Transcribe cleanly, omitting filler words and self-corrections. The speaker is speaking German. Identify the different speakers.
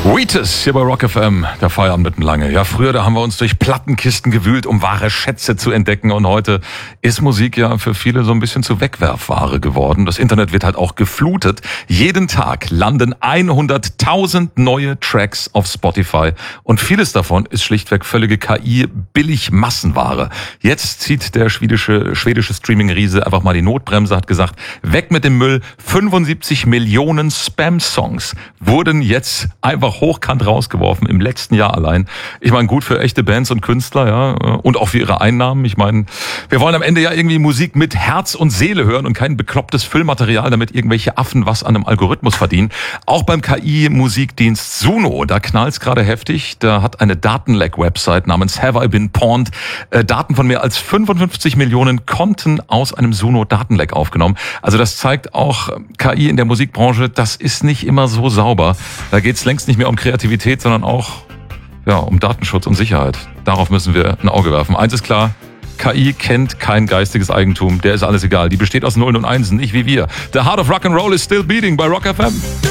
Speaker 1: Wheatus hier bei Rock FM, der Feierabend mitten lange. Ja, früher, da haben wir uns durch Plattenkisten gewühlt, um wahre Schätze zu entdecken. Und heute ist Musik ja für viele so ein bisschen zu Wegwerfware geworden. Das Internet wird halt auch geflutet. Jeden Tag landen 100.000 neue Tracks auf Spotify. Und vieles davon ist schlichtweg völlige KI-Billig-Massenware. Jetzt zieht der schwedische Streaming-Riese einfach mal die Notbremse, hat gesagt, weg mit dem Müll. 75 Millionen Spam-Songs wurden jetzt einfach hochkant rausgeworfen im letzten Jahr allein. Ich meine, gut für echte Bands und Künstler, ja, und auch für ihre Einnahmen. Ich meine, wir wollen am Ende ja irgendwie Musik mit Herz und Seele hören und kein beklopptes Füllmaterial, damit irgendwelche Affen was an einem Algorithmus verdienen. Auch beim KI-Musikdienst Suno, da knallt's gerade heftig. Da hat eine Datenleck-Website namens Have I Been Pawned Daten von mehr als 55 Millionen Konten aus einem Suno-Datenleck aufgenommen. Also das zeigt auch, KI in der Musikbranche, das ist nicht immer so sauber. Da geht's längst nicht mehr um Kreativität, sondern auch um Datenschutz und Sicherheit. Darauf müssen wir ein Auge werfen. Eins ist klar, KI kennt kein geistiges Eigentum. Der ist alles egal. Die besteht aus Nullen und Einsen, nicht wie wir. The Heart of Rock and Roll is still beating bei Rock FM.